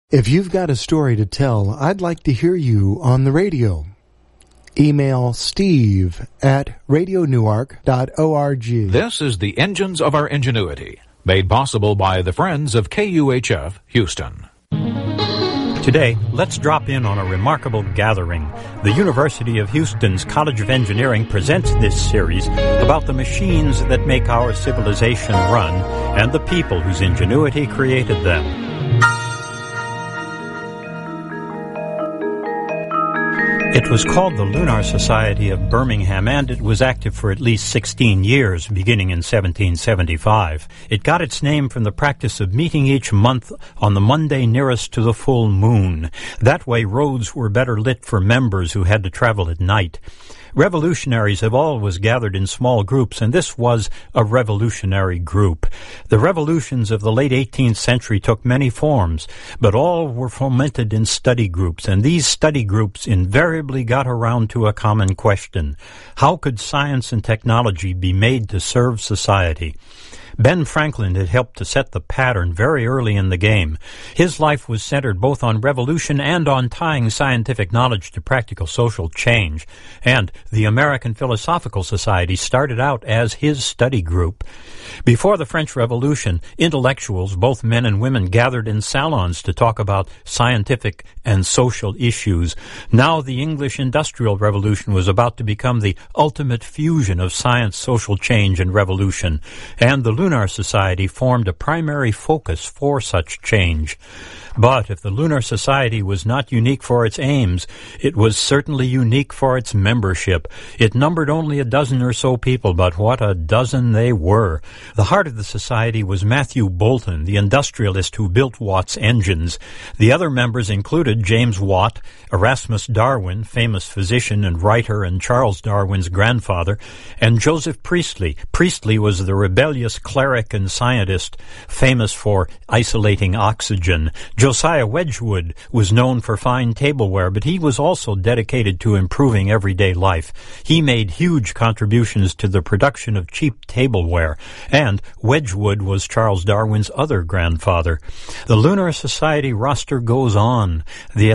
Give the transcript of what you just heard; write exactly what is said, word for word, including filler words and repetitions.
If you've got a story to tell, I'd like to hear you on the radio. Email steve at radio newark dot org. This is the Engines of Our Ingenuity, made possible by the Friends of K U H F Houston. Today, let's drop in on a remarkable gathering. The University of Houston's College of Engineering presents this series about the machines that make our civilization run and the people whose ingenuity created them. It was called the Lunar Society of Birmingham, and it was active for at least sixteen years, beginning in seventeen seventy-five. It got its name from the practice of meeting each month on the Monday nearest to the full moon. That way, roads were better lit for members who had to travel at night. Revolutionaries have always gathered in small groups, and this was a revolutionary group. The revolutions of the late eighteenth century took many forms, but all were fomented in study groups, and these study groups invariably got around to a common question: how could science and technology be made to serve society? Ben Franklin had helped to set the pattern very early in the game. His life was centered both on revolution and on tying scientific knowledge to practical social change. And the American Philosophical Society started out as his study group. Before the French Revolution, intellectuals, both men and women, gathered in salons to talk about scientific and social issues. Now the English Industrial Revolution was about to become the ultimate fusion of science, social change, and revolution. And the Lunar Society formed a primary focus for such change. But if the Lunar Society was not unique for its aims, it was certainly unique for its membership. It numbered only a dozen or so people, but what a dozen they were. The heart of the society was Matthew Boulton, the industrialist who built Watt's engines. The other members included James Watt, Erasmus Darwin, famous physician and writer and Charles Darwin's grandfather, and Joseph Priestley. Priestley was the rebellious cleric and scientist famous for isolating oxygen. Josiah Wedgwood was known for fine tableware, but he was also dedicated to improving everyday life. He made huge contributions to the production of cheap tableware, and Wedgwood was Charles Darwin's other grandfather. The Lunar Society roster goes on. The